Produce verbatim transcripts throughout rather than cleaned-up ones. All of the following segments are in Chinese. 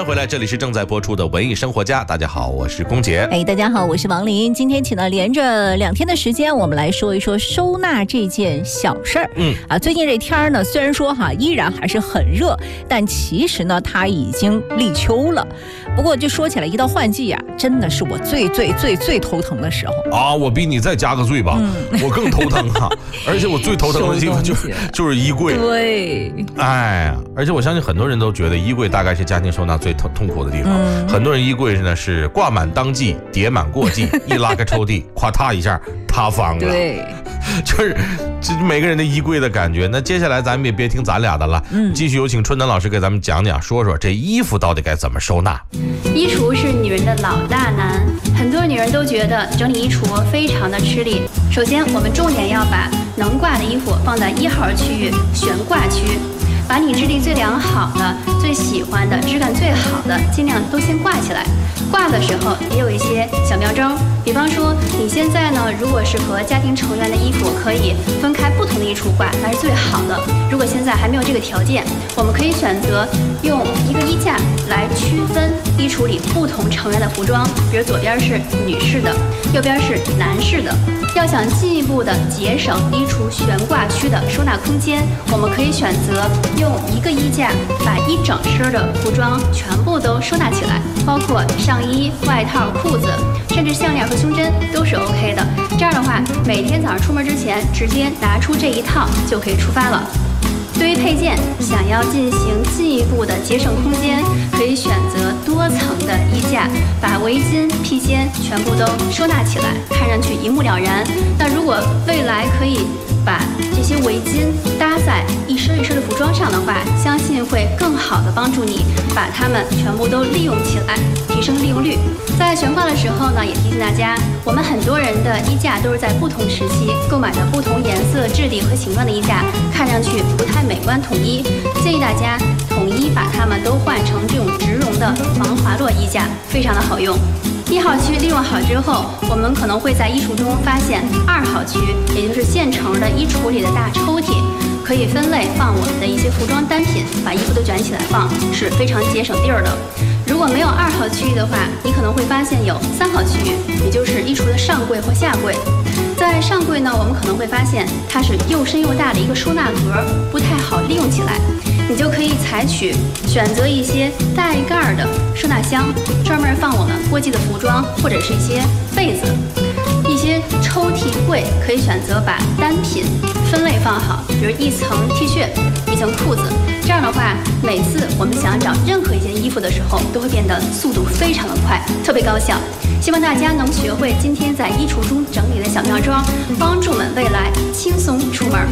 迎回来，这里是正在播出的文艺生活家。大家好，我是龚杰。 哎，大家好，我是王林。今天请到连着两天的时间，我们来说一说收纳这件小事儿。嗯啊，最近这天儿呢，虽然说哈依然还是很热，但其实呢，它已经立秋了。不过就说起来，一到换季啊，真的是我最最最最头疼的时候啊！我比你再加个最吧，嗯、我更头疼哈、啊。而且我最头疼的地方就是就是衣柜。 对， 哎呀，而且我相信很多人都觉得衣柜大概是家庭收纳最痛痛苦的地方。嗯、很多人衣柜呢是挂满当季，叠满过季，一拉开抽屉，咵嗒一下塌方了。 对， 就是这每个人的衣柜的感觉。那接下来咱们也别听咱俩的了，嗯，继续有请春楠老师给咱们讲讲，说说这衣服到底该怎么收纳。 衣橱是女人的老大难，很多女人都觉得整理衣橱非常的吃力。首先，我们重点要把能挂的衣服放在一号区域悬挂区，把你质地最良好的、最喜欢的、质感最好的，尽量都先挂起来。挂的时候也有一些小妙招，比方说你现在呢，如果是和家庭成员的衣服，可以分开不同的衣橱挂，那是最好的。如果现在还没有这个条件，我们可以选择用一个衣架来区分衣橱里不同成员的服装，比如左边是女士的，右边是男士的。要想进一步的节省衣橱悬挂区的收纳空间，我们可以选择用一个衣架把一整身的服装全部都收纳起来，包括上衣、外套、裤子，甚至项链和胸针都是 OK 的。这样的话，每天早上出门之前直接拿出这一套就可以出发了。对于配件，想要进行进一步的节省空间，可以选择多层的衣架，把围巾、披肩全部都收纳起来，看上去一目了然。那如果未来可以把这些围巾搭在一身一身的服装上的话，相信会更好的帮助你把它们全部都利用起来，提升利用率。在悬挂的时候呢，也提醒大家，我们很多人的衣架都是在不同时期购买的不同颜色、质地和形状的衣架，看上去不太美观统一，建议大家统一把它们都换成这种植绒的防滑落衣架，非常的好用。一号区利用好之后，我们可能会在衣橱中发现二号区，也就是现成的衣橱里的大抽屉，可以分类放我们的一些服装单品，把衣服都卷起来放，是非常节省地儿的。如果没有二号区域的话，你可能会发现有三号区域，也就是衣橱的上柜或下柜。在上柜呢，我们可能会发现它是又深又大的一个收纳格，不太好利用起来。你就可以采取选择一些带盖的收纳箱，专门放我们过季的服装或者是一些被子。一些抽屉柜可以选择把单品分类放好，比如一层 T 恤，一层裤子。这样的话，每次我们想找任何一件衣服的时候，都会变得速度非常的快，特别高效。希望大家能学会今天在衣橱中整理的小妙招，帮助我们未来轻松出门。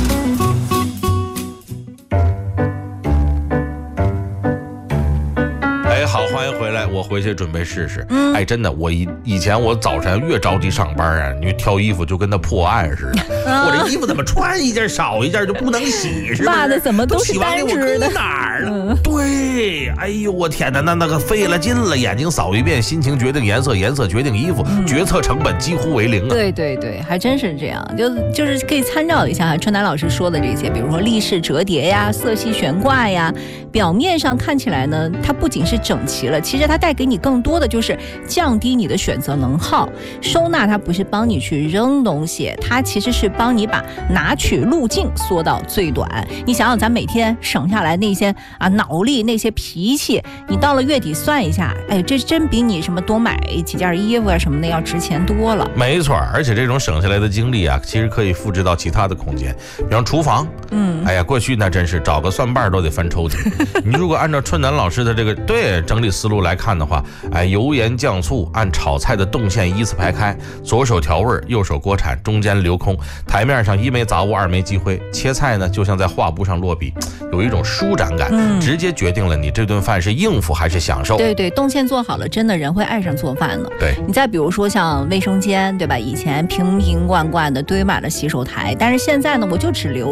好，欢迎回来，我回去准备试试。嗯，哎，真的，我以以前我早晨越着急上班啊，你挑衣服就跟那破案似的。啊、我这衣服怎么穿一件少一件就不能洗？是吧？ 骂的怎么都是单只的？ 哪儿了？嗯、对，哎呦，我天哪，那那个费了劲了，眼睛扫一遍，心情决定颜色，颜色决定衣服，嗯、决策成本几乎为零啊。 对对对，还真是这样，就就是可以参照一下春楠老师说的这些，比如说立式折叠呀、色系悬挂呀，表面上看起来呢，它不仅是整齐了，其实它带给你更多的就是降低你的选择能耗。收纳它不是帮你去扔东西，它其实是帮你把拿取路径缩到最短。你想想咱每天省下来那些啊脑力，那些脾气，你到了月底算一下，哎，这真比你什么多买几件衣服啊什么的要值钱多了。 没错，而且这种省下来的精力啊，其实可以复制到其他的空间，比方厨房。嗯，哎呀，过去那真是找个蒜瓣都得翻抽屉。你如果按照春楠老师的这个对整理思路来看的话，哎，油盐酱醋按炒菜的动线依次排开，左手调味，右手锅铲，中间留空，台面上一枚杂物，二枚积灰。切菜呢，就像在画布上落笔，有一种舒展感，嗯、直接决定了你这顿饭是应付还是享受。 对对，动线做好了，真的人会爱上做饭的。 对， 你再比如说像卫生间，对吧？以前瓶瓶罐罐的堆满了洗手台，但是现在呢，我就只留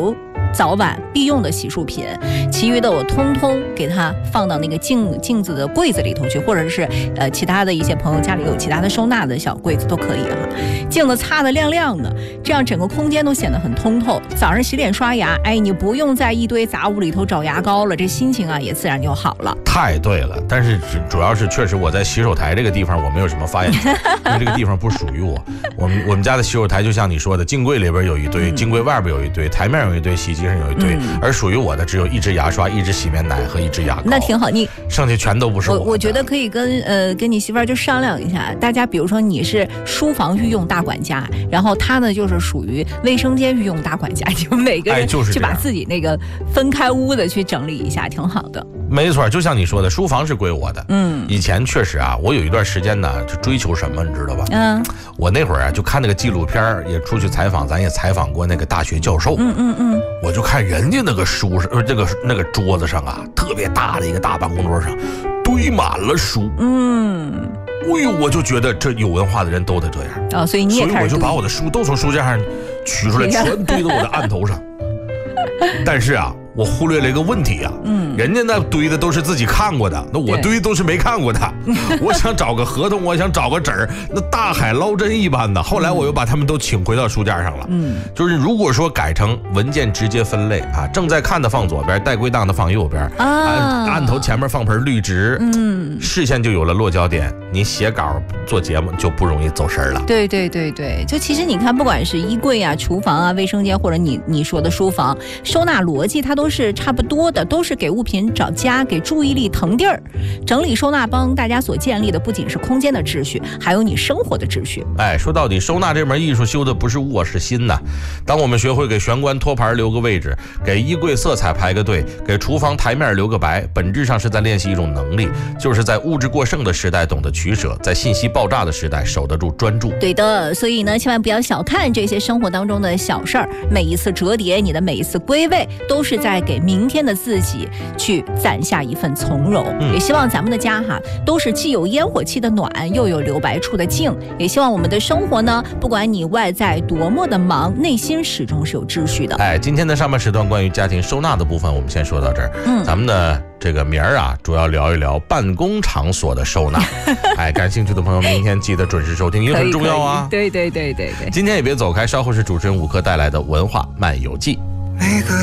早晚必用的洗漱品，其余的我通通给它放到那个镜镜子的柜子里头去，或者是呃其他的一些朋友家里有其他的收纳的小柜子都可以哈。镜子擦得亮亮的，这样整个空间都显得很通透。早上洗脸刷牙，哎，你不用在一堆杂物里头找牙膏了，这心情啊也自然就好了。 太对了，但是主要是确实我在洗手台这个地方我没有什么发言权，因为这个地方不属于我。我们我们家的洗手台就像你说的，镜柜里边有一堆，镜柜外边有一堆，台面有一堆，洗衣机上有一堆，嗯、而属于我的只有一支牙刷、一支洗面奶和一支牙膏。 那挺好，你剩下全都不是我的。 我我觉得可以跟呃跟你媳妇儿就商量一下，大家比如说你是书房御用大管家，然后他呢就是属于卫生间御用大管家，你们每个人去把自己那个分开屋的去整理一下，挺好的。 没错，就像你说的，书房是归我的。嗯，以前确实啊，我有一段时间呢，就追求什么，你知道吧？嗯，我那会儿啊，就看那个纪录片，也出去采访，咱也采访过那个大学教授。嗯嗯嗯，我就看人家那个书上，呃，这个那个桌子上啊，特别大的一个大办公桌上，堆满了书。嗯，哎呦，我就觉得这有文化的人都得这样。 哦，所以你也开始， 所以我就把我的书都从书架上取出来，全堆到我的案头上。但是啊，我忽略了一个问题啊，嗯，人家那堆的都是自己看过的，那我堆都是没看过的。我想找个合同，我想找个纸儿，那大海捞针一般的。后来我又把他们都请回到书架上了。嗯，就是如果说改成文件直接分类啊，正在看的放左边，待归档的放右边，啊，案头前面放盆绿植，嗯，视线就有了落脚点，你写稿做节目就不容易走神了。 对对对对，就其实你看，不管是衣柜啊、厨房啊、卫生间，或者你你说的书房，收纳逻辑它都是差不多的，都是给物品找家，给注意力腾地儿。整理收纳帮大家所建立的不仅是空间的秩序，还有你生活的秩序。 哎，说到底，收纳这门艺术修的不是物，是心呐。当我们学会给玄关托盘留个位置，给衣柜色彩排个队，给厨房台面留个白，本质上是在练习一种能力，就是在物质过剩的时代懂得取舍，在信息爆炸的时代守得住专注。 对的，所以呢，千万不要小看这些生活当中的小事儿，每一次折叠，你的每一次归位，都是在给明天的自己去攒下一份从容。嗯，也希望咱们的家哈，都是既有烟火气的暖，又有留白处的静。也希望我们的生活呢，不管你外在多么的忙，内心始终是有秩序的。 哎，今天的上半时段关于家庭收纳的部分，我们先说到这儿。嗯，咱们呢这个明儿啊，主要聊一聊办公场所的收纳。哎，感兴趣的朋友，明天记得准时收听，也很重要啊。 对对对对对。 今天也别走开，稍后是主持人吴克带来的文化漫游记。